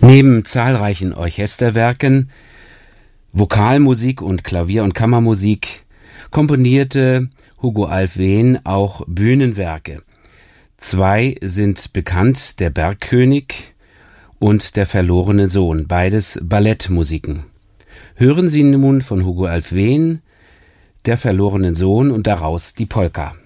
Neben zahlreichen Orchesterwerken, Vokalmusik und Klavier- und Kammermusik komponierte Hugo Alfvén auch Bühnenwerke. 2 sind bekannt: Der Bergkönig und Der verlorene Sohn, beides Ballettmusiken. Hören Sie nun von Hugo Alfvén Der verlorene Sohn und daraus die Polka.